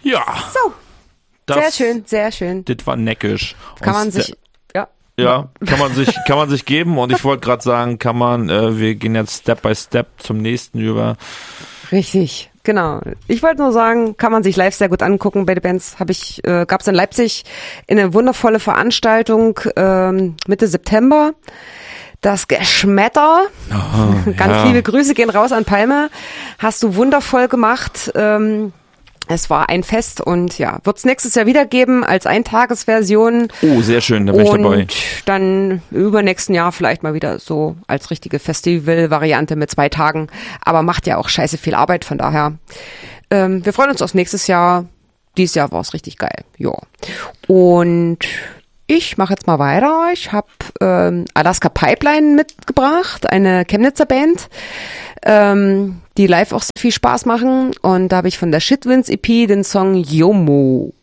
Ja. So. Das, sehr schön. Das war neckisch. Kann man sich, Ja, kann man sich geben. Und ich wollte gerade sagen, wir gehen jetzt Step by Step zum nächsten über. Richtig, genau. Ich wollte nur sagen, kann man sich live sehr gut angucken. Bei den Bands gab's in Leipzig eine wundervolle Veranstaltung Mitte September. Das Geschmetter. Oh, Ganz liebe Grüße gehen raus an Palme. Hast du wundervoll gemacht. Es war ein Fest und ja, wird's nächstes Jahr wieder geben als Eintagesversion. Oh, sehr schön, da bin ich dabei. Und dann übernächsten Jahr vielleicht mal wieder so als richtige Festival-Variante mit 2 Tagen. Aber macht ja auch scheiße viel Arbeit, von daher. Wir freuen uns aufs nächstes Jahr. Dieses Jahr war's richtig geil. Ja. Und ich mache jetzt mal weiter. Ich habe Alaska Pipeline mitgebracht, eine Chemnitzer Band, die live auch sehr viel Spaß machen. Und da habe ich von der Shitwinds EP den Song Yomo.